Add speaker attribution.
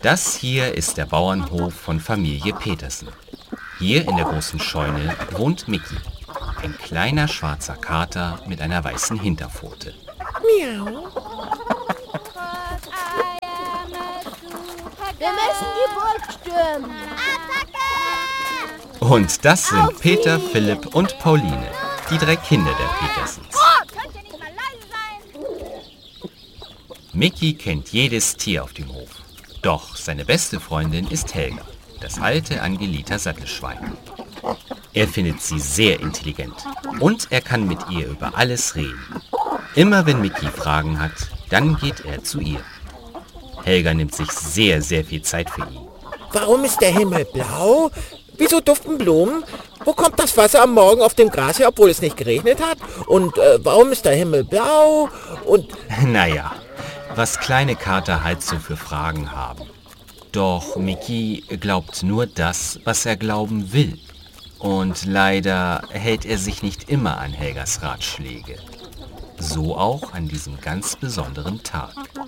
Speaker 1: Das hier ist der Bauernhof von Familie Petersen. Hier in der großen Scheune wohnt Micky, ein kleiner schwarzer Kater mit einer weißen Hinterpfote.
Speaker 2: Miau.
Speaker 3: Wir müssen die Burg stürmen. Attacke!
Speaker 1: Und das sind Peter, Philipp und Pauline, die 3 Kinder der Petersens.
Speaker 3: Könnt ihr nicht mal leise sein?
Speaker 1: Micky kennt jedes Tier auf dem Hof. Doch seine beste Freundin ist Helga, das alte Angelita Sattelschwein. Er findet sie sehr intelligent und er kann mit ihr über alles reden. Immer wenn Micky Fragen hat, dann geht er zu ihr. Helga nimmt sich sehr, sehr viel Zeit für ihn.
Speaker 2: Warum ist der Himmel blau? Wieso duften Blumen? Wo kommt das Wasser am Morgen auf dem Gras her, obwohl es nicht geregnet hat? Und warum ist der Himmel blau? Und
Speaker 1: Naja, was kleine Kater halt so für Fragen haben. Doch Micky glaubt nur das, was er glauben will. Und leider hält er sich nicht immer an Helgas Ratschläge. So auch an diesem ganz besonderen Tag.